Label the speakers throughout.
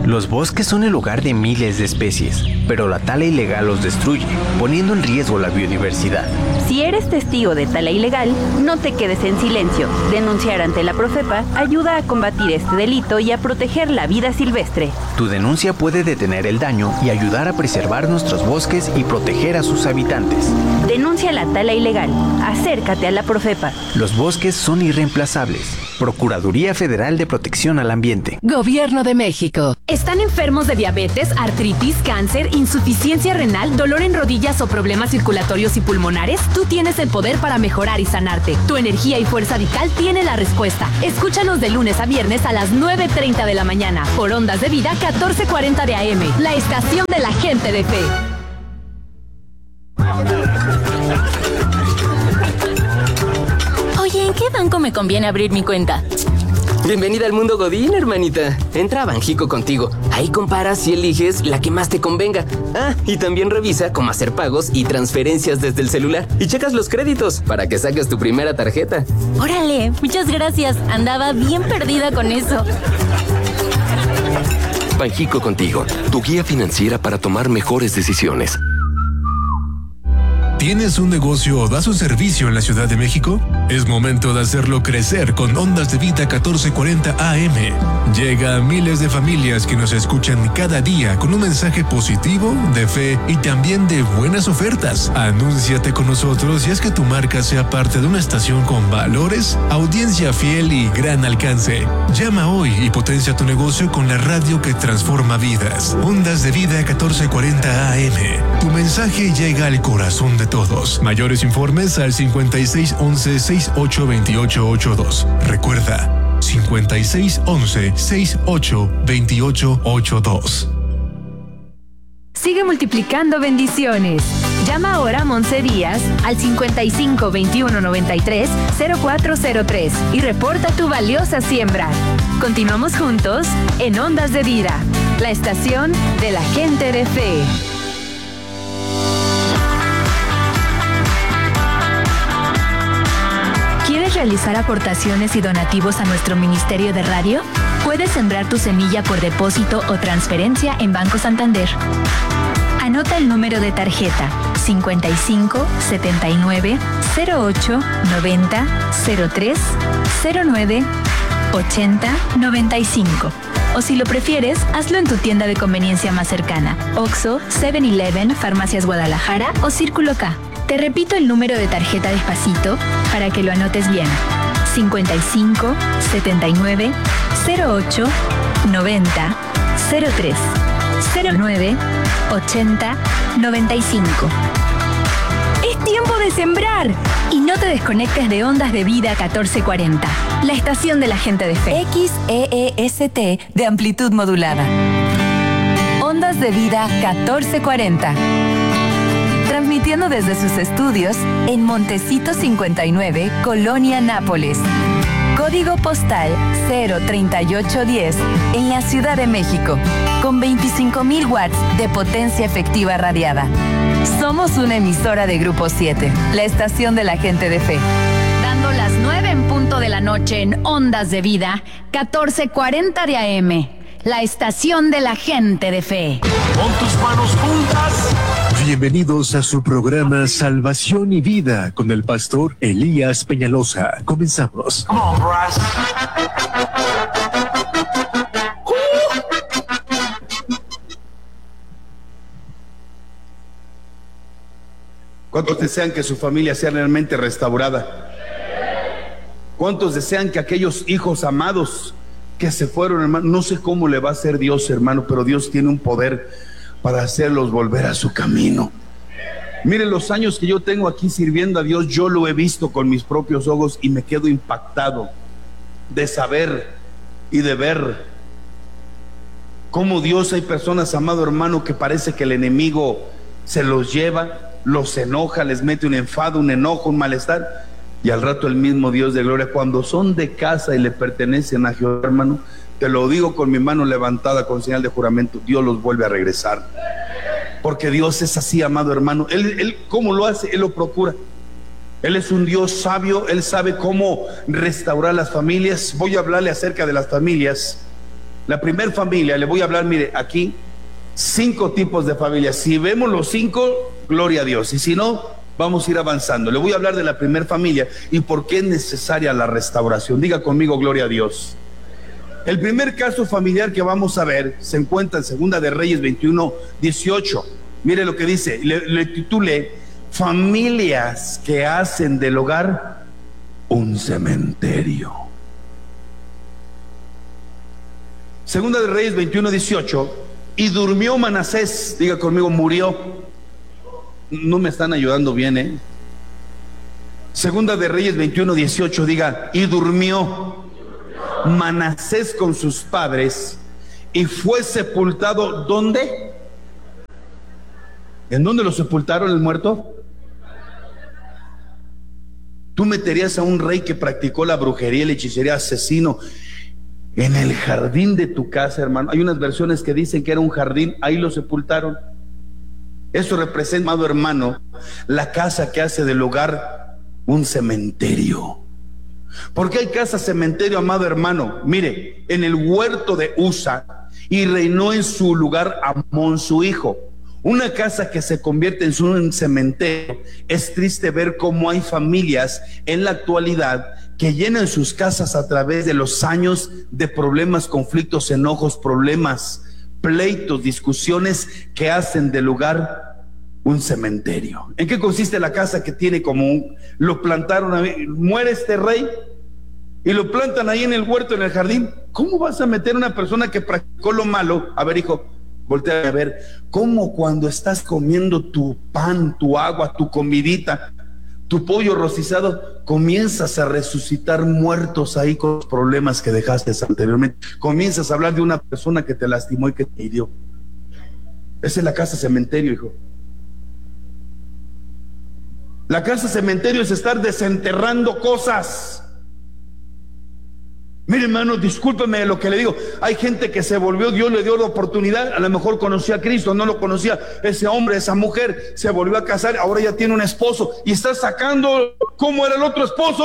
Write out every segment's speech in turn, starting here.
Speaker 1: Los bosques son el hogar de miles de especies, pero la tala ilegal los destruye, poniendo en riesgo la biodiversidad.
Speaker 2: Si eres testigo de tala ilegal, no te quedes en silencio. Denunciar ante la Profepa ayuda a combatir este delito y a proteger la vida silvestre.
Speaker 1: Tu denuncia puede detener el daño y ayudar a preservar nuestros bosques y proteger a sus habitantes.
Speaker 2: Denuncia la tala ilegal. Acércate a la Profepa.
Speaker 1: Los bosques son irreemplazables. Procuraduría Federal de Protección al Ambiente.
Speaker 3: Gobierno de México.
Speaker 4: ¿Están enfermos de diabetes, artritis, cáncer, insuficiencia renal, dolor en rodillas o problemas circulatorios y pulmonares? Tú tienes el poder para mejorar y sanarte. Tu energía y fuerza vital tiene la respuesta. Escúchanos de lunes a viernes a las 9:30 de la mañana por Ondas de Vida 1440 de AM, la estación de la gente de fe.
Speaker 5: Oye, ¿en qué banco me conviene abrir mi cuenta?
Speaker 6: Bienvenida al mundo Godín, hermanita. Entra a Banjico Contigo. Ahí comparas y eliges la que más te convenga. Ah, y también revisa cómo hacer pagos y transferencias desde el celular. Y checas los créditos para que saques tu primera tarjeta.
Speaker 5: Órale, muchas gracias. Andaba bien perdida con eso.
Speaker 7: Banjico Contigo, tu guía financiera para tomar mejores decisiones.
Speaker 8: ¿Tienes un negocio o das un servicio en la Ciudad de México? Es momento de hacerlo crecer con Ondas de Vida 1440 AM. Llega a miles de familias que nos escuchan cada día con un mensaje positivo, de fe y también de buenas ofertas. Anúnciate con nosotros y haz que tu marca sea parte de una estación con valores, audiencia fiel y gran alcance. Llama hoy y potencia tu negocio con la radio que transforma vidas. Ondas de Vida 1440 AM. Tu mensaje llega al corazón de todos. Mayores informes al 5611-682882. Recuerda, 5611-682882.
Speaker 4: Sigue multiplicando bendiciones. Llama ahora a Monse Díaz al 55 21 93 0403 y reporta tu valiosa siembra. Continuamos juntos en Ondas de Vida, la estación de la gente de fe. ¿Quieres realizar aportaciones y donativos a nuestro Ministerio de Radio? Puedes sembrar tu semilla por depósito o transferencia en Banco Santander. Anota el número de tarjeta 55 79 08 90 03 09 80 95. O si lo prefieres, hazlo en tu tienda de conveniencia más cercana: Oxxo, 7-Eleven, Farmacias Guadalajara o Círculo K. Te repito el número de tarjeta despacito para que lo anotes bien: 55 79 08 90 03 09 80 95. ¡Es tiempo de sembrar! Y no te desconectes de Ondas de Vida 1440, la estación de la gente de fe.
Speaker 3: XEEST de amplitud modulada. Ondas de Vida 1440. Transmitiendo desde sus estudios en Montecito 59, Colonia Nápoles. Código postal 03810 en la Ciudad de México, con 25,000 watts de potencia efectiva radiada. Somos una emisora de Grupo 7, la estación de la gente de fe.
Speaker 4: Dando las 9 en punto de la noche en Ondas de Vida 1440 de AM, la estación de la gente de fe.
Speaker 9: Con tus manos juntas.
Speaker 10: Bienvenidos a su programa Salvación y Vida con el pastor Elías Peñalosa. Comenzamos.
Speaker 9: Come on, Bryce.
Speaker 11: ¿Cuántos desean que su familia sea realmente restaurada? ¿Cuántos desean que aquellos hijos amados que se fueron, hermano? No sé cómo le va a hacer Dios, hermano, pero Dios tiene un poder para hacerlos volver a su camino. Miren, los años que yo tengo aquí sirviendo a Dios, yo lo he visto con mis propios ojos y me quedo impactado de saber y de ver cómo Dios, hay personas, amado hermano, que parece que el enemigo se los lleva, los enoja, les mete un enfado, un enojo, un malestar, y al rato el mismo Dios de gloria, cuando son de casa y le pertenecen a Jehová, hermano, te lo digo con mi mano levantada con señal de juramento, Dios los vuelve a regresar. Porque Dios es así, amado hermano. Él ¿cómo lo hace? Él lo procura. Él es un Dios sabio. Él sabe cómo restaurar las familias. Voy a hablarle acerca de las familias La primer familia, le voy a hablar, mire, aquí, 5 tipos de familias. Si vemos los 5, gloria a Dios. Y si no, vamos a ir avanzando. Le voy a hablar de la primer familia y por qué es necesaria la restauración. Diga conmigo, gloria a Dios. El primer caso familiar que vamos a ver se encuentra en Segunda de Reyes 21:18. Mire lo que dice, le titulé Familias que hacen del hogar un cementerio. Segunda de Reyes 21:18. Y durmió Manasés, diga conmigo, murió. No me están ayudando bien, Segunda de Reyes 21:18, diga, y durmió Manasés con sus padres y fue sepultado, ¿dónde? ¿En dónde lo sepultaron el muerto? ¿Tú meterías a un rey que practicó la brujería y la hechicería, asesino, en el jardín de tu casa, hermano? Hay unas versiones que dicen que era un jardín, ahí lo sepultaron. Eso representa, amado hermano, la casa que hace del hogar un cementerio. ¿Por qué hay casa cementerio, amado hermano? Mire, en el huerto de Usa, y reinó en su lugar Amón su hijo. Una casa que se convierte en un cementerio. Es triste ver cómo hay familias en la actualidad que llenan sus casas a través de los años de problemas, conflictos, enojos, problemas, pleitos, discusiones que hacen del lugar un cementerio. ¿En qué consiste la casa que tiene como lo plantaron ahí? Muere este rey y lo plantan ahí en el huerto, en el jardín. ¿Cómo vas a meter a una persona que practicó lo malo? A ver, hijo, voltea a ver, cómo cuando estás comiendo tu pan, tu agua, tu comidita, tu pollo rostizado, comienzas a resucitar muertos ahí con los problemas que dejaste anteriormente. Comienzas a hablar de una persona que te lastimó y que te hirió. Esa es la casa cementerio, hijo. La casa cementerio es estar desenterrando cosas. Mire, hermano, discúlpeme lo que le digo. Hay gente que se volvió, Dios le dio la oportunidad, a lo mejor conocía a Cristo, no lo conocía. Ese hombre, esa mujer, se volvió a casar, ahora ya tiene un esposo y está sacando cómo era el otro esposo.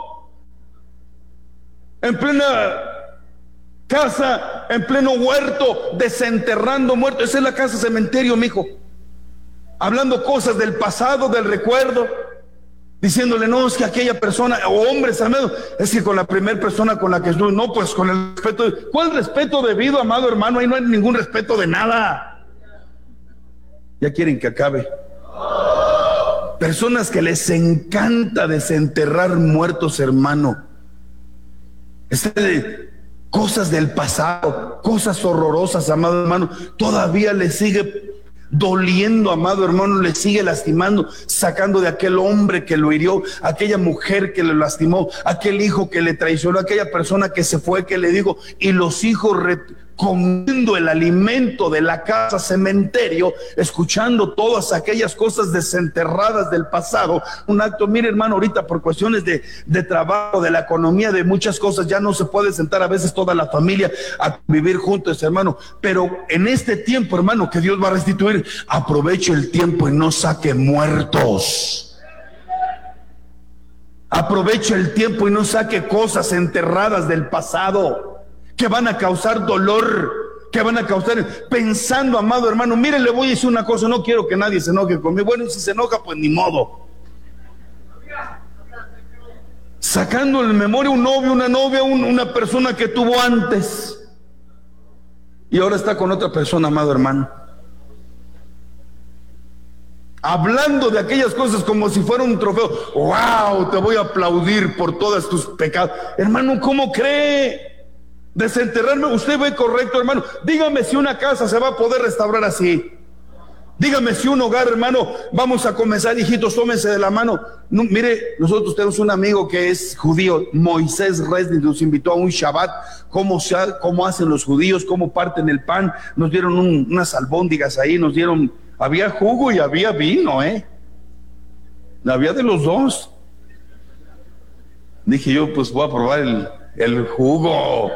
Speaker 11: En plena casa, en pleno huerto, desenterrando muertos. Esa es la casa cementerio, mijo. Hablando cosas del pasado, del recuerdo. Diciéndole, no, es que aquella persona, o hombres, amado, es que con la primera persona con la que estuve, no, pues con el respeto. ¿Cuál respeto debido, amado hermano? Ahí no hay ningún respeto de nada. Ya quieren que acabe. Personas que les encanta desenterrar muertos, hermano. Cosas del pasado, cosas horrorosas, amado hermano, todavía les sigue doliendo, amado hermano, le sigue lastimando, sacando de aquel hombre que lo hirió, aquella mujer que lo lastimó, aquel hijo que le traicionó, aquella persona que se fue, que le digo, y los hijos comiendo el alimento de la casa cementerio, escuchando todas aquellas cosas desenterradas del pasado. Un acto, mire hermano, ahorita por cuestiones de trabajo, de la economía, de muchas cosas, ya no se puede sentar a veces toda la familia a vivir juntos, hermano, pero en este tiempo, hermano, que Dios va a restituir, aproveche el tiempo y no saque muertos. Aproveche el tiempo y no saque cosas enterradas del pasado que van a causar dolor, que van a causar, pensando, amado hermano, mire, le voy a decir una cosa, no quiero que nadie se enoje conmigo. Bueno, si se enoja, pues ni modo. Sacando en memoria un novio, una novia, una persona que tuvo antes y ahora está con otra persona, amado hermano. Hablando de aquellas cosas como si fuera un trofeo. ¡Wow! Te voy a aplaudir por todos tus pecados. Hermano, ¿cómo cree? Desenterrarme, usted ve correcto, hermano. Dígame si una casa se va a poder restaurar así. Dígame si un hogar, hermano, vamos a comenzar, hijitos, tómense de la mano. No, mire, nosotros tenemos un amigo que es judío, Moisés Resnick, nos invitó a un Shabbat, cómo hacen los judíos, cómo parten el pan. Nos dieron unas albóndigas ahí, nos dieron, había jugo y había vino, había de los dos. Dije yo, pues voy a probar el jugo.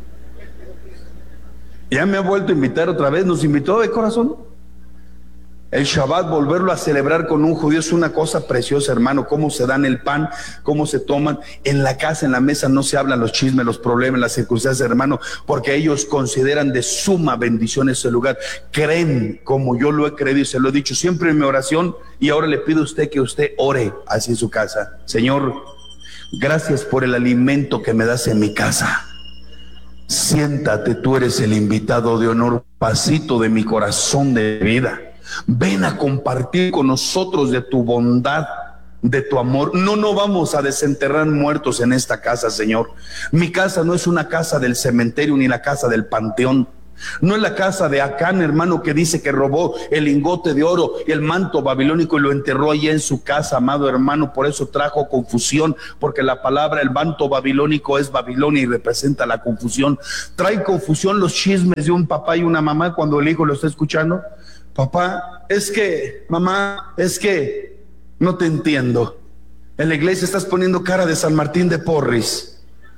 Speaker 11: Ya me ha vuelto a invitar otra vez, nos invitó de corazón. El Shabbat, volverlo a celebrar con un judío es una cosa preciosa, hermano. Cómo se dan el pan, cómo se toman. En la casa, en la mesa, no se hablan los chismes, los problemas, las circunstancias, hermano, porque ellos consideran de suma bendición ese lugar. Creen como yo lo he creído y se lo he dicho siempre en mi oración, y ahora le pido a usted que usted ore así en su casa. Señor, gracias por el alimento que me das en mi casa. Siéntate, tú eres el invitado de honor, pasito de mi corazón de vida. Ven a compartir con nosotros de tu bondad, de tu amor. No vamos a desenterrar muertos en esta casa, Señor. Mi casa no es una casa del cementerio ni la casa del panteón. No es la casa de Acán, hermano, que dice que robó el lingote de oro y el manto babilónico y lo enterró allá en su casa, amado hermano. Por eso trajo confusión, porque la palabra, el manto babilónico, es Babilonia y representa la confusión. Trae confusión los chismes de un papá y una mamá cuando el hijo lo está escuchando. Papá, es que, mamá, es que no te entiendo. En la iglesia estás poniendo cara de San Martín de Porres,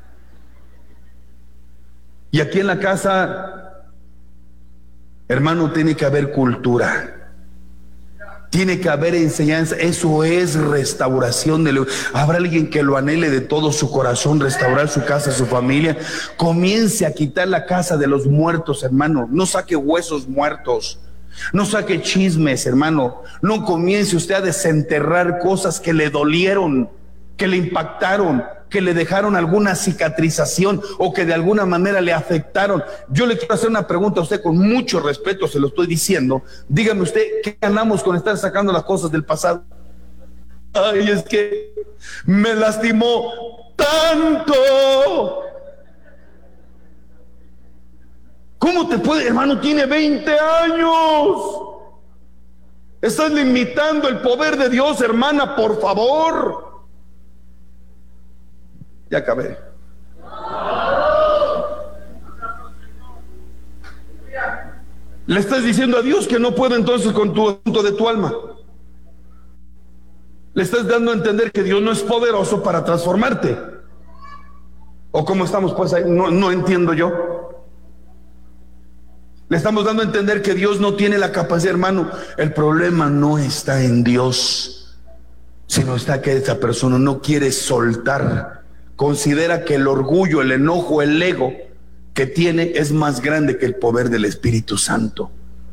Speaker 11: y aquí en la casa, hermano, tiene que haber cultura, tiene que haber enseñanza. Eso es restauración. Habrá alguien que lo anhele de todo su corazón, restaurar su casa, su familia. Comience a quitar la casa de los muertos, hermano. No saque huesos muertos, no saque chismes, hermano. No comience usted a desenterrar cosas que le dolieron, que le impactaron, que le dejaron alguna cicatrización o que de alguna manera le afectaron. Yo le quiero hacer una pregunta a usted con mucho respeto, se lo estoy diciendo. Dígame usted, ¿qué ganamos con estar sacando las cosas del pasado? Ay, es que me lastimó tanto. ¿Cómo te puede, hermano? Tiene 20 años. Estás limitando el poder de Dios, hermana, por favor. Ya acabé. Le estás diciendo a Dios que no puede entonces con tu asunto de tu alma. Le estás dando a entender que Dios no es poderoso para transformarte. ¿O cómo estamos pues ahí? No entiendo yo. Le estamos dando a entender que Dios no tiene la capacidad, hermano. El problema no está en Dios, sino está que esa persona no quiere soltar. Considera que el orgullo, el enojo, el ego que tiene es más grande que el poder del Espíritu Santo.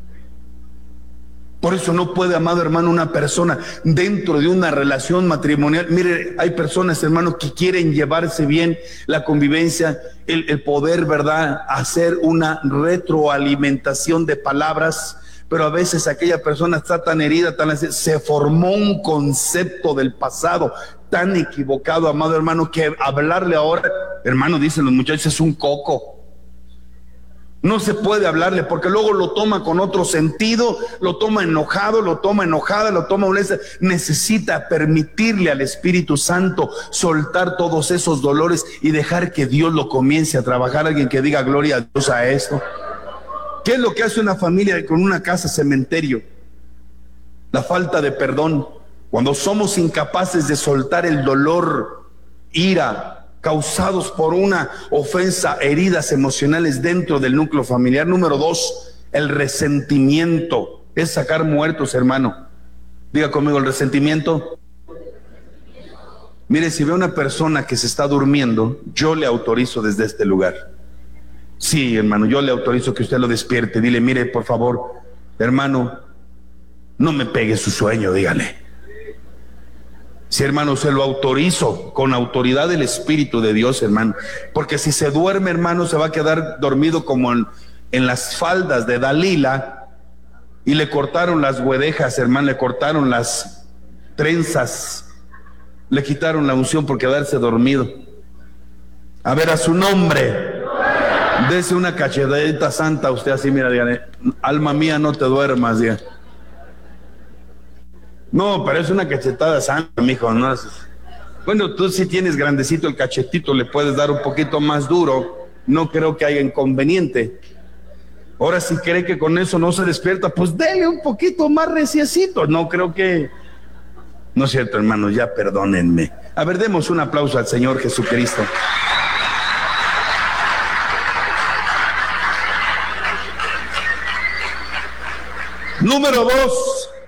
Speaker 11: Por eso no puede, amado hermano, una persona dentro de una relación matrimonial. Mire, hay personas, hermano, que quieren llevarse bien la convivencia, el poder, ¿verdad?, hacer una retroalimentación de palabras, pero a veces aquella persona está tan herida, se formó un concepto del pasado tan equivocado, amado hermano, que hablarle ahora, hermano, dicen los muchachos, es un coco. No se puede hablarle porque luego lo toma con otro sentido, lo toma enojado, lo toma enojada, lo toma molesta. Necesita permitirle al Espíritu Santo soltar todos esos dolores y dejar que Dios lo comience a trabajar. Alguien que diga gloria a Dios a esto. ¿Qué es lo que hace una familia con una casa cementerio? La falta de perdón. Cuando somos incapaces de soltar el dolor, ira, causados por una ofensa, heridas emocionales dentro del núcleo familiar. Número 2, el resentimiento. Es sacar muertos, hermano. Diga conmigo, el resentimiento. Mire, si ve a una persona que se está durmiendo, yo le autorizo desde este lugar. Sí, hermano, yo le autorizo que usted lo despierte. Dile, mire, por favor, hermano, no me pegue su sueño, dígale. Sí, hermano, se lo autorizo con autoridad del Espíritu de Dios, hermano. Porque si se duerme, hermano, se va a quedar dormido como en las faldas de Dalila, y le cortaron las güedejas, hermano, le cortaron las trenzas, le quitaron la unción por quedarse dormido. A ver, a su nombre, dese una cachetadita santa a usted así, mira, dígale, alma mía, no te duermas, diga. No, pero es una cachetada santa, mijo, ¿no? Bueno, tú si tienes grandecito el cachetito, le puedes dar un poquito más duro. No creo que haya inconveniente. Ahora, si cree que con eso no se despierta, pues dele un poquito más reciecito. No creo que... No es cierto, hermanos, ya perdónenme. A ver, demos un aplauso al Señor Jesucristo. Número 2.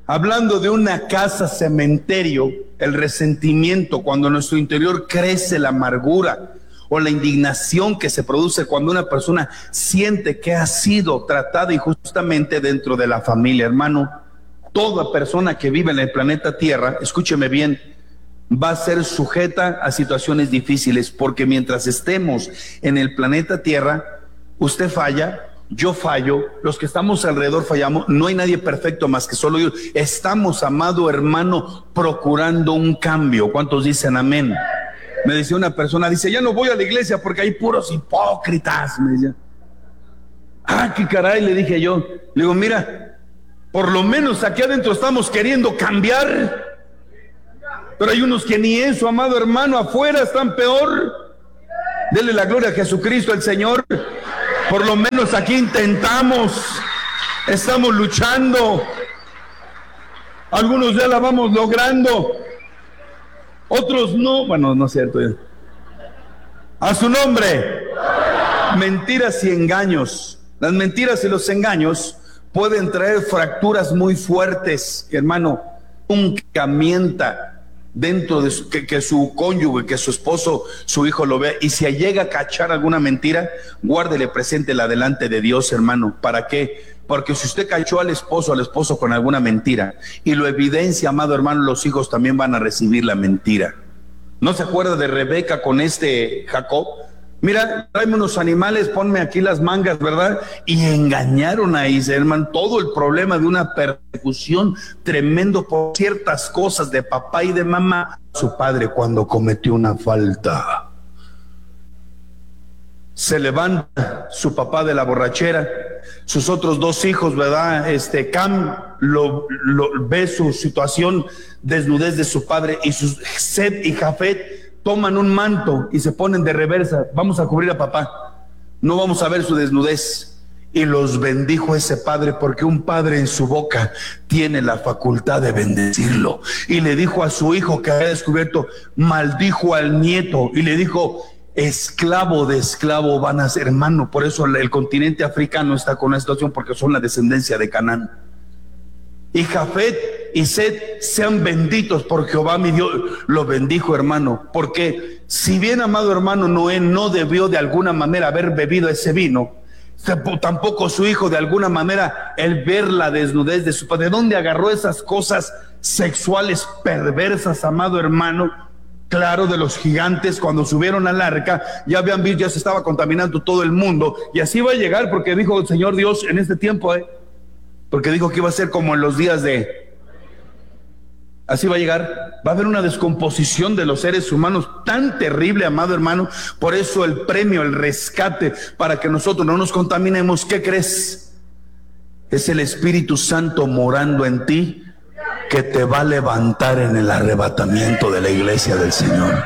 Speaker 11: Hablando de una casa cementerio, el resentimiento, cuando en nuestro interior crece la amargura o la indignación que se produce cuando una persona siente que ha sido tratada injustamente dentro de la familia. Hermano, toda persona que vive en el planeta Tierra, escúcheme bien, va a ser sujeta a situaciones difíciles, porque mientras estemos en el planeta Tierra, usted falla, yo fallo, los que estamos alrededor fallamos, no hay nadie perfecto más que solo yo. Estamos, amado hermano, procurando un cambio. ¿Cuántos dicen amén? Me decía una persona, dice, ya no voy a la iglesia porque hay puros hipócritas, me decía. Ah, qué caray, le dije yo. Le digo, mira, por lo menos aquí adentro estamos queriendo cambiar, pero hay unos que ni eso, amado hermano, afuera están peor. Dele la gloria a Jesucristo, el Señor. Por lo menos aquí intentamos, estamos luchando. Algunos ya la vamos logrando, otros no. Bueno, no es cierto. A su nombre. Mentiras y engaños. Las mentiras y los engaños pueden traer fracturas muy fuertes, hermano. Nunca mienta dentro de que su cónyuge, que su esposo, su hijo lo vea, y si llega a cachar alguna mentira, guárdele, preséntela delante de Dios, hermano. ¿Para qué? Porque si usted cachó al esposo con alguna mentira y lo evidencia, amado hermano, los hijos también van a recibir la mentira. ¿No se acuerda de Rebeca con Jacob? Mira, tráeme unos animales, ponme aquí las mangas, ¿verdad? Y engañaron a Israel, hermano. Todo el problema de una persecución tremendo por ciertas cosas de papá y de mamá. Su padre, cuando cometió una falta, se levanta su papá de la borrachera, sus otros dos hijos, ¿verdad? Cam ve su situación, desnudez de su padre, y sus Set y Jafet toman un manto y se ponen de reversa. Vamos a cubrir a papá, no vamos a ver su desnudez. Y los bendijo ese padre, porque un padre en su boca tiene la facultad de bendecirlo. Y le dijo a su hijo que había descubierto, maldijo al nieto y le dijo, esclavo de esclavo van a ser, hermano. Por eso el continente africano está con una situación, porque son la descendencia de Canaán. Y Jafet y Set sean benditos por Jehová mi Dios. Lo bendijo, hermano, porque si bien, amado hermano, Noé no debió de alguna manera haber bebido ese vino, tampoco su hijo de alguna manera el ver la desnudez de su padre. ¿De dónde agarró esas cosas sexuales perversas, amado hermano? Claro, de los gigantes. Cuando subieron al arca, ya habían visto, ya se estaba contaminando todo el mundo, y así va a llegar, porque dijo el Señor Dios en este tiempo, porque dijo que iba a ser como en los días así va a llegar. Va a haber una descomposición de los seres humanos tan terrible, amado hermano. Por eso el premio, el rescate, para que nosotros no nos contaminemos, ¿qué crees? Es el Espíritu Santo morando en ti, que te va a levantar en el arrebatamiento de la iglesia del Señor.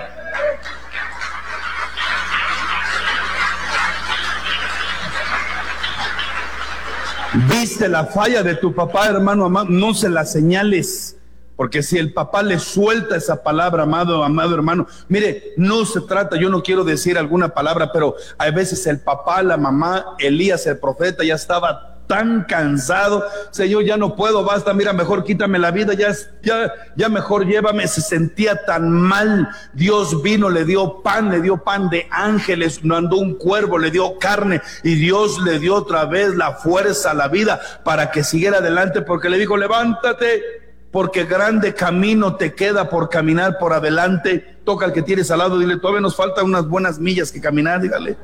Speaker 11: ¿Viste la falla de tu papá, hermano amado? No se la señales, porque si el papá le suelta esa palabra, amado hermano, mire, no se trata, yo no quiero decir alguna palabra, pero hay veces el papá, la mamá, Elías el profeta ya estaba tan cansado, Señor, ya no puedo, basta, mira, mejor quítame la vida, ya mejor llévame. Se sentía tan mal. Dios vino, le dio pan de ángeles, mandó un cuervo, le dio carne, y Dios le dio otra vez la fuerza, la vida, para que siguiera adelante, porque le dijo, levántate, porque grande camino te queda por caminar por adelante. Toca al que tienes al lado, dile, todavía nos faltan unas buenas millas que caminar, dígale.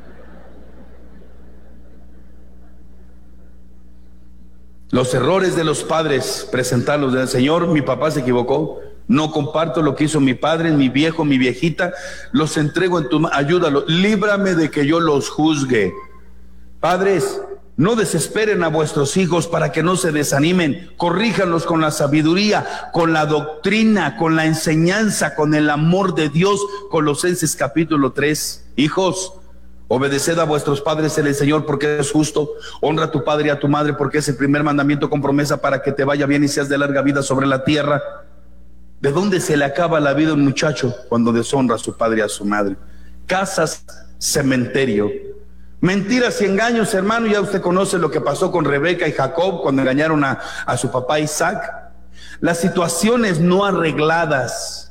Speaker 11: Los errores de los padres, presentarlos del Señor. Mi papá se equivocó, no comparto lo que hizo mi padre, mi viejo, mi viejita, los entrego en tu mano, ayúdalo, líbrame de que yo los juzgue. Padres, no desesperen a vuestros hijos para que no se desanimen, corríjanlos con la sabiduría, con la doctrina, con la enseñanza, con el amor de Dios. Colosenses capítulo 3. Hijos, obedeced a vuestros padres en el Señor, porque es justo. Honra a tu padre y a tu madre, porque es el primer mandamiento con promesa para que te vaya bien y seas de larga vida sobre la tierra. ¿De dónde se le acaba la vida a un muchacho? Cuando deshonra a su padre y a su madre. Casas, cementerio. Mentiras y engaños, hermano. Ya usted conoce lo que pasó con Rebeca y Jacob cuando engañaron a su papá Isaac. Las situaciones no arregladas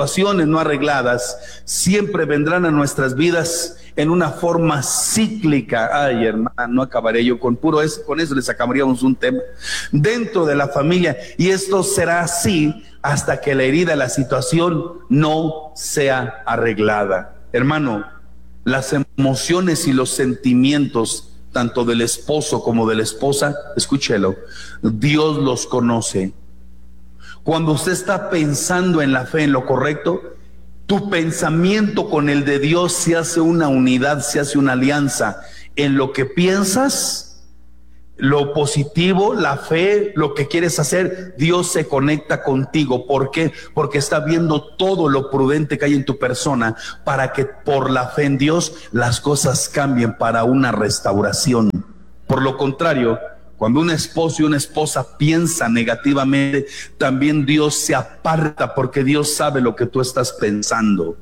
Speaker 11: siempre vendrán a nuestras vidas en una forma cíclica. Ay, hermano, no acabaré yo con eso les acabaríamos un tema dentro de la familia, y esto será así hasta que la herida, la situación no sea arreglada. Hermano, las emociones y los sentimientos tanto del esposo como de la esposa, escúchelo, Dios los conoce. Cuando usted está pensando en la fe, en lo correcto, tu pensamiento con el de Dios se hace una unidad, se hace una alianza. En lo que piensas, lo positivo, la fe, lo que quieres hacer, Dios se conecta contigo. ¿Por qué? Porque está viendo todo lo prudente que hay en tu persona para que por la fe en Dios las cosas cambien para una restauración. Por lo contrario, cuando un esposo y una esposa piensan negativamente, también Dios se aparta, porque Dios sabe lo que tú estás pensando.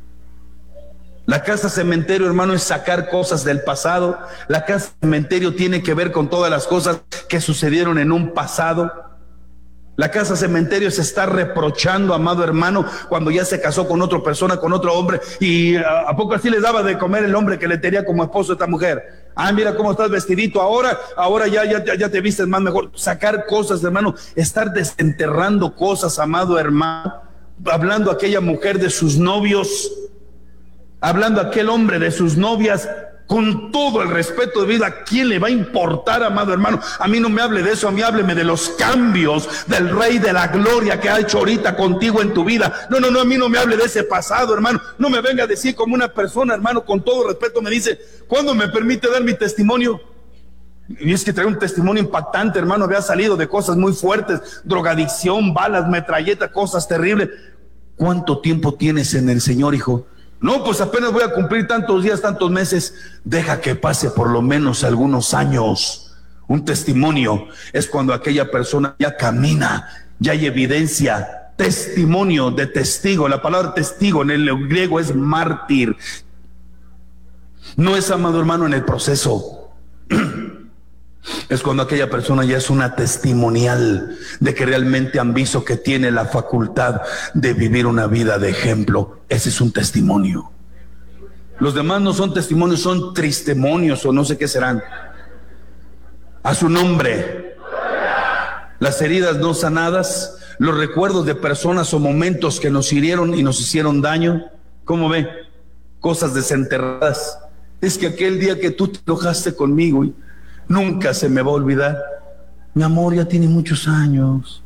Speaker 11: La casa cementerio, hermano, es sacar cosas del pasado. La casa cementerio tiene que ver con todas las cosas que sucedieron en un pasado. La casa cementerio se está reprochando, amado hermano, cuando ya se casó con otra persona, con otro hombre, y ¿a poco así les daba de comer el hombre que le tenía como esposo a esta mujer? Ah, mira cómo estás vestidito ahora ya te vistes más mejor. Sacar cosas, hermano, estar desenterrando cosas, amado hermano, hablando a aquella mujer de sus novios, hablando a aquel hombre de sus novias, con todo el respeto de vida. ¿A quién le va a importar, amado hermano? A mí no me hable de eso, a mí hábleme de los cambios del Rey de la Gloria que ha hecho ahorita contigo en tu vida. No, a mí no me hable de ese pasado, hermano. No me venga a decir como una persona, hermano, con todo respeto me dice, ¿cuándo me permite dar mi testimonio? Y es que trae un testimonio impactante, hermano. Había salido de cosas muy fuertes, drogadicción, balas, metralleta, cosas terribles. ¿Cuánto tiempo tienes en el Señor, hijo? No, pues apenas voy a cumplir tantos días, tantos meses. Deja que pase por lo menos algunos años. Un testimonio es cuando aquella persona ya camina, ya hay evidencia. Testimonio, de testigo. La palabra testigo en el griego es mártir. No es, amado hermano, en el proceso. Es cuando aquella persona ya es una testimonial de que realmente han visto que tiene la facultad de vivir una vida de ejemplo. Ese es un testimonio. Los demás no son testimonios, son tristemonios o no sé qué serán. A su nombre. Las heridas no sanadas, los recuerdos de personas o momentos que nos hirieron y nos hicieron daño. ¿Cómo ve? Cosas desenterradas. Es que aquel día que tú te enojaste conmigo, nunca se me va a olvidar. Mi amor, ya tiene muchos años.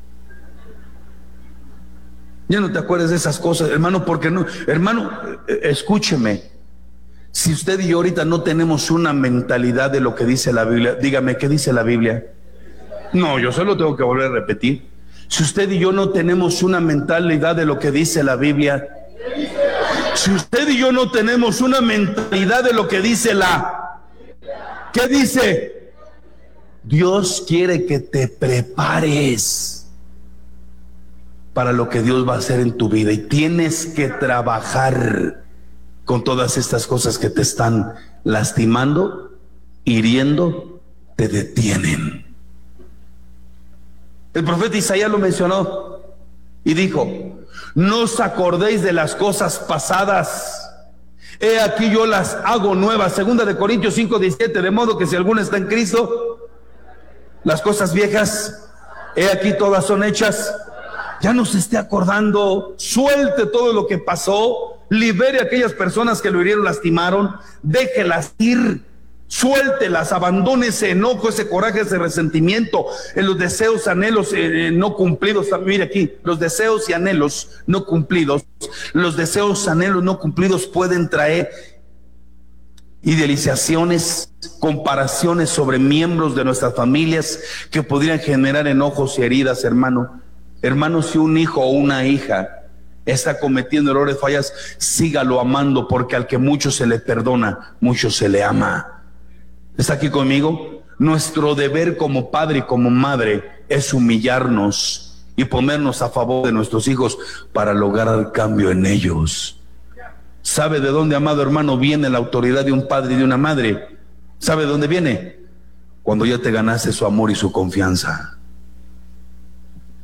Speaker 11: Ya no te acuerdas de esas cosas, hermano, porque no, hermano, escúcheme. Si usted y yo ahorita no tenemos una mentalidad de lo que dice la Biblia, dígame, ¿qué dice la Biblia? No, yo solo tengo que volver a repetir. Si usted y yo no tenemos una mentalidad de lo que dice la Biblia, si usted y yo no tenemos una mentalidad de lo que dice ¿qué dice? Dios quiere que te prepares para lo que Dios va a hacer en tu vida, y tienes que trabajar con todas estas cosas que te están lastimando, hiriendo, te detienen. El profeta Isaías lo mencionó y dijo: no os acordéis de las cosas pasadas, he aquí yo las hago nuevas. Segunda de Corintios 5:17, de modo que si alguno está en Cristo, las cosas viejas, he aquí todas son hechas. Ya no se esté acordando, suelte todo lo que pasó, libere a aquellas personas que lo hirieron, lastimaron, déjelas ir, suéltelas, abandone ese enojo, ese coraje, ese resentimiento, en los deseos, anhelos no cumplidos. Mire aquí, los deseos y anhelos no cumplidos. Los deseos, anhelos no cumplidos pueden traer idealizaciones, comparaciones sobre miembros de nuestras familias que podrían generar enojos y heridas, hermano. Hermano, si un hijo o una hija está cometiendo errores, fallas, sígalo amando, porque al que mucho se le perdona, mucho se le ama. ¿Está aquí conmigo? Nuestro deber como padre y como madre es humillarnos y ponernos a favor de nuestros hijos para lograr el cambio en ellos. ¿Sabe de dónde, amado hermano, viene la autoridad de un padre y de una madre? ¿Sabe de dónde viene? Cuando ya te ganaste su amor y su confianza.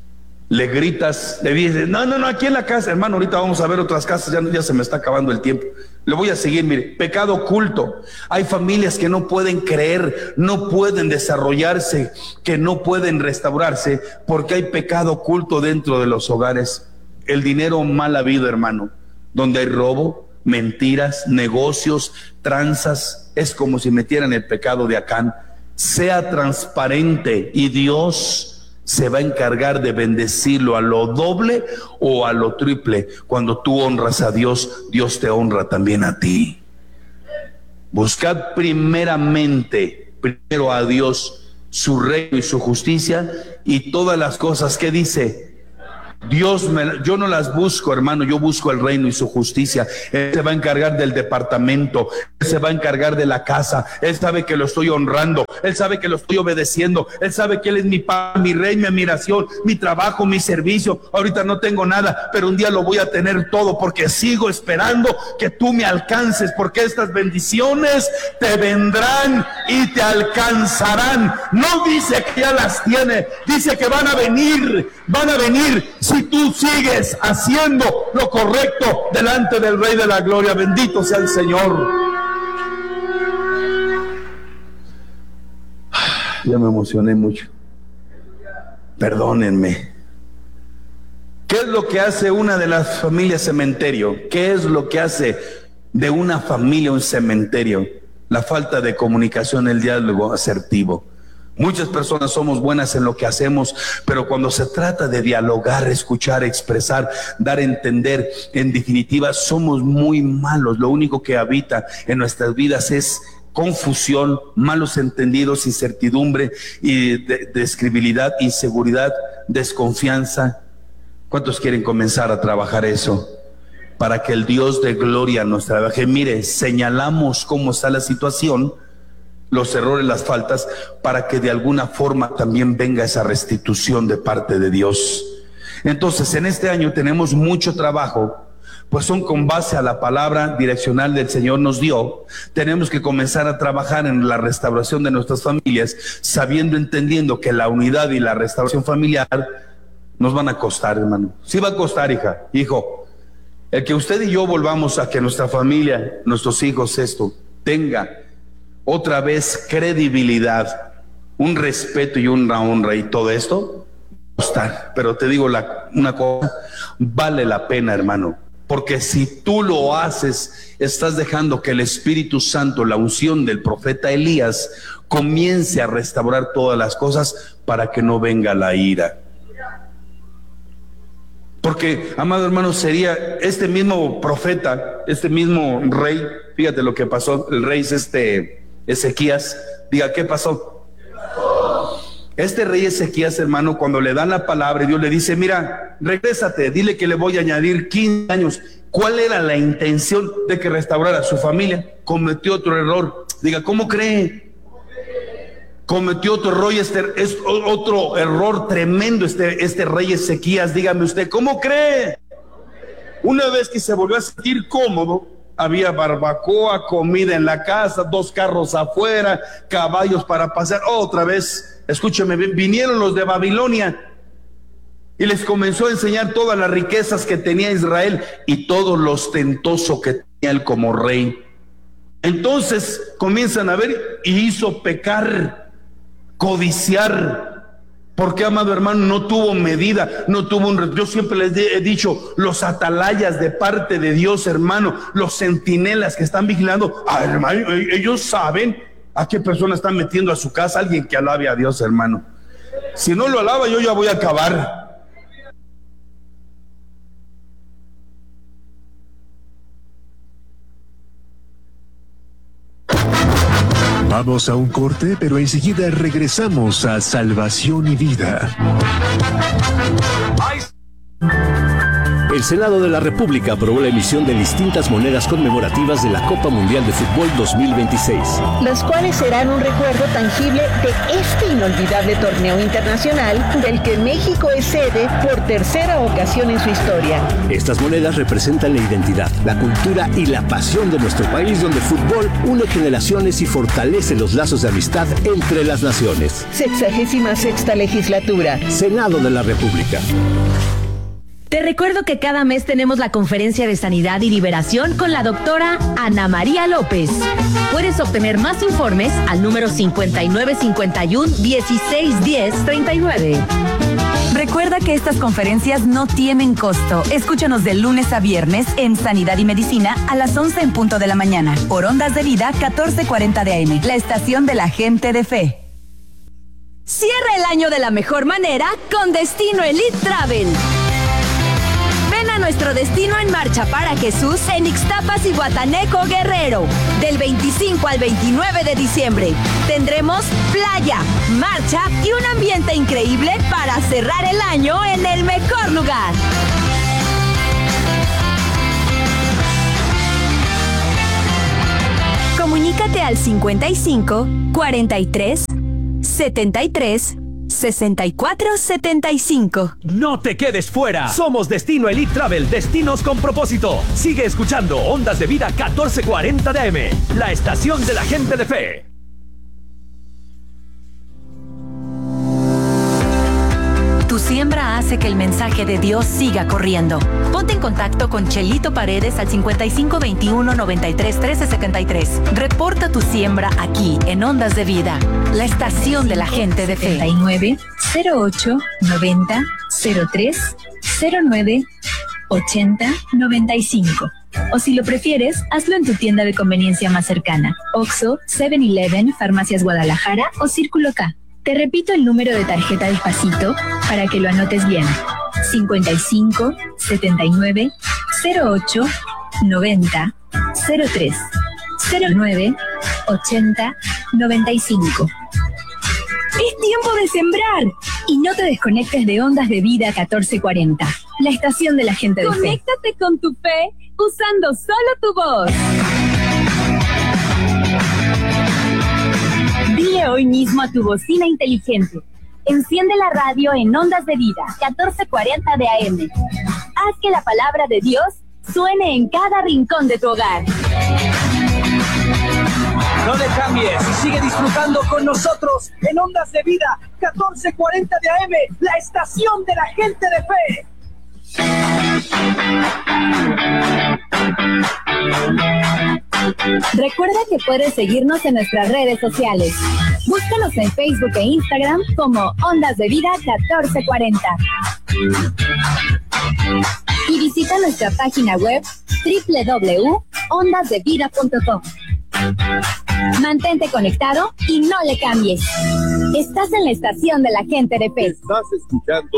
Speaker 11: le gritas, le dices, no, aquí en la casa, hermano, ahorita vamos a ver otras casas, ya se me está acabando el tiempo. Le voy a seguir, mire, pecado oculto. Hay familias que no pueden creer, no pueden desarrollarse, que no pueden restaurarse, porque hay pecado oculto dentro de los hogares. El dinero mal habido, hermano, donde hay robo, mentiras, negocios, tranzas, es como si metieran el pecado de Acán. Sea transparente y Dios se va a encargar de bendecirlo a lo doble o a lo triple. Cuando tú honras a Dios, Dios te honra también a ti. Buscad primero a Dios, su reino y su justicia, y todas las cosas que dice yo no las busco, hermano, yo busco el reino y su justicia. Él se va a encargar del departamento, Él se va a encargar de la casa. Él sabe que lo estoy honrando, Él sabe que lo estoy obedeciendo, Él sabe que Él es mi padre, mi rey, mi admiración, mi trabajo, mi servicio. Ahorita no tengo nada, pero un día lo voy a tener todo, porque sigo esperando que tú me alcances, porque estas bendiciones te vendrán y te alcanzarán. No dice que ya las tiene, dice que van a venir si tú sigues haciendo lo correcto delante del Rey de la Gloria. Bendito sea el Señor. Ya me emocioné mucho. Perdónenme. ¿Qué es lo que hace una de las familias cementerio? ¿Qué es lo que hace de una familia un cementerio? La falta de comunicación, el diálogo asertivo. Muchas personas somos buenas en lo que hacemos, pero cuando se trata de dialogar, escuchar, expresar, dar a entender, en definitiva, somos muy malos. Lo único que habita en nuestras vidas es confusión, malos entendidos, incertidumbre, y describilidad, inseguridad, desconfianza. ¿Cuántos quieren comenzar a trabajar eso? Para que el Dios de gloria nos trabaje. Mire, señalamos cómo está la situación, los errores, las faltas, para que de alguna forma también venga esa restitución de parte de Dios. Entonces, en este año tenemos mucho trabajo, pues son con base a la palabra direccional del Señor nos dio. Tenemos que comenzar a trabajar en la restauración de nuestras familias, sabiendo, entendiendo que la unidad y la restauración familiar nos van a costar, hermano. Sí va a costar, hijo. El que usted y yo volvamos a que nuestra familia, nuestros hijos, tenga otra vez credibilidad, un respeto y una honra, y todo esto costar. Pero te digo una cosa, vale la pena, hermano, porque si tú lo haces, estás dejando que el Espíritu Santo, la unción del profeta Elías, comience a restaurar todas las cosas para que no venga la ira. Porque, amado hermano, sería este mismo profeta, este mismo rey, fíjate lo que pasó, el rey es Ezequías. Diga, ¿qué pasó? Este rey Ezequías, hermano, cuando le dan la palabra y Dios le dice, mira, regrésate, dile que le voy a añadir 15 años. ¿Cuál era la intención de que restaurara a su familia? Cometió otro error. Diga, ¿cómo cree? Cometió otro error, y es otro error tremendo este rey Ezequías. Dígame usted, ¿cómo cree? Una vez que se volvió a sentir cómodo, había barbacoa, comida en la casa, 2 carros afuera, caballos para pasear. Otra vez, escúcheme, vinieron los de Babilonia y les comenzó a enseñar todas las riquezas que tenía Israel y todo lo ostentoso que tenía él como rey. Entonces comienzan a ver y hizo pecar, codiciar. Porque, amado hermano, no tuvo medida, no tuvo yo siempre les he dicho, los atalayas de parte de Dios, hermano, los centinelas que están vigilando, hermano, ellos saben a qué persona están metiendo a su casa. Alguien que alabe a Dios, hermano. Si no lo alaba, yo ya voy a acabar.
Speaker 10: Vamos a un corte, pero enseguida regresamos a Salvación y Vida.
Speaker 12: El Senado de la República aprobó la emisión de distintas monedas conmemorativas de la Copa Mundial de Fútbol 2026.
Speaker 13: Las cuales serán un recuerdo tangible de este inolvidable torneo internacional del que México es sede por tercera ocasión en su historia.
Speaker 12: Estas monedas representan la identidad, la cultura y la pasión de nuestro país, donde el fútbol une generaciones y fortalece los lazos de amistad entre las naciones.
Speaker 13: 66ª legislatura.
Speaker 12: Senado de la República.
Speaker 5: Te recuerdo que cada mes tenemos la conferencia de Sanidad y Liberación con la doctora Ana María López. Puedes obtener más informes al número 5951-1610-39.
Speaker 3: Recuerda que estas conferencias no tienen costo. Escúchanos de lunes a viernes en Sanidad y Medicina a las 11 en punto de la mañana. Por Ondas de Vida 1440 de AM, la estación de la gente de fe.
Speaker 2: Cierra el año de la mejor manera con Destino Elite Travel. Ven a nuestro Destino en Marcha para Jesús en Ixtapas y Guataneco, Guerrero. Del 25 al 29 de diciembre. Tendremos playa, marcha y un ambiente increíble para cerrar el año en el mejor lugar. Comunícate al 55 43 73 6475.
Speaker 14: No te quedes fuera. Somos Destino Elite Travel, destinos con propósito. Sigue escuchando Ondas de Vida 1440 de AM, la estación de la gente de fe.
Speaker 3: Tu siembra hace que el mensaje de Dios siga corriendo. Ponte en contacto con Chelito Paredes al 5521-931373. Reporta tu siembra aquí en Ondas de Vida, la estación de la gente de fe.
Speaker 4: 79 08 90 03 09 80 95. O si lo prefieres, hazlo en tu tienda de conveniencia más cercana. Oxxo, 7-Eleven, Farmacias Guadalajara o Círculo K. Te repito el número de tarjeta despacito para que lo anotes bien. 55 79 08 90 03 09 80 95. Es tiempo de sembrar y no te desconectes de Ondas de Vida 1440, la estación de la gente de fe.
Speaker 5: Conéctate con tu fe usando solo tu voz.
Speaker 4: Dile hoy mismo a tu bocina inteligente: enciende la radio en Ondas de Vida 1440 de AM. Haz que la palabra de Dios suene en cada rincón de tu hogar.
Speaker 14: No le cambies y sigue disfrutando con nosotros en Ondas de Vida 1440 de AM, la estación de la gente de fe.
Speaker 4: Recuerda que puedes seguirnos en nuestras redes sociales. Búscanos en Facebook e Instagram como Ondas de Vida 1440. Y visita nuestra página web www.ondasdevida.com. Mantente conectado y no le cambies. Estás en la estación de la gente de fe.
Speaker 15: Estás escuchando